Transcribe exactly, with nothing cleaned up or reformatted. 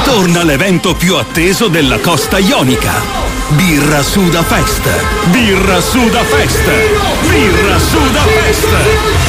torna l'evento più atteso della costa ionica. Birra Suda Fest. Birra Suda Fest. Birra Suda Fest.